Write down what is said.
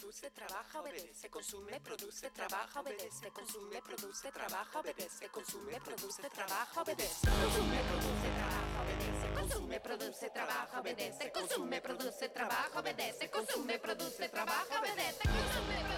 produce, trabaja, obedece, consume, produce, trabaja, obedece, consume, produce, trabaja, obedece, consume, produce, trabaja, obedece, consume, produce, trabaja, obedece, consume, produce, trabaja, obedece, consume, produce, trabaja, obedece, consume, produce, trabaja, obedece, consume.